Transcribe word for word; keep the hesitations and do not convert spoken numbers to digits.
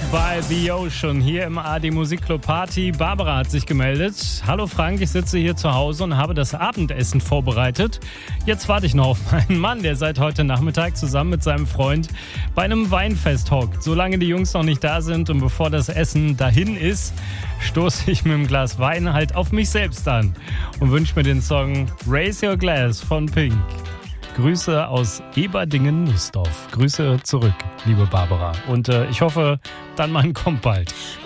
by the Ocean hier im A R D Musikclub Party. Barbara hat sich gemeldet. Hallo Frank, ich sitze hier zu Hause und habe das Abendessen vorbereitet. Jetzt warte ich noch auf meinen Mann, der seit heute Nachmittag zusammen mit seinem Freund bei einem Weinfest hockt. Solange die Jungs noch nicht da sind und bevor das Essen dahin ist, stoße ich mit einem Glas Wein halt auf mich selbst an und wünsche mir den Song Raise Your Glass von Pink. Grüße aus Eberdingen-Nussdorf. Grüße zurück, liebe Barbara. Und äh, ich hoffe, dein Mann kommt bald.